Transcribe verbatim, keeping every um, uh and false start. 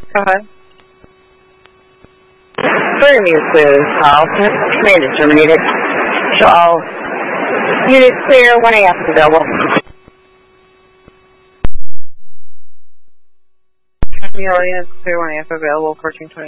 Go ahead. Very new clear this call. Command is terminated. So all units clear, one A F is available. The audience clear, one A F available, fourteen twenty.